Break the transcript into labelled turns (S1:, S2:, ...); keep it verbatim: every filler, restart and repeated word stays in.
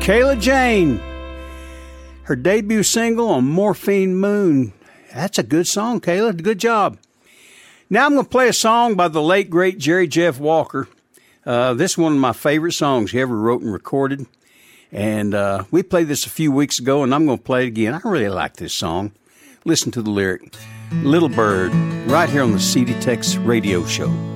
S1: Kayla Jane, her debut single on Morphine Moon. That's a good song, Kayla. Good job. Now I'm going to play a song by the late, great Jerry Jeff Walker. Uh, this is one of my favorite songs he ever wrote and recorded. And uh, we played this a few weeks ago, and I'm going to play it again. I really like this song. Listen to the lyric. Little Bird, right here on the C D Tex Radio Show.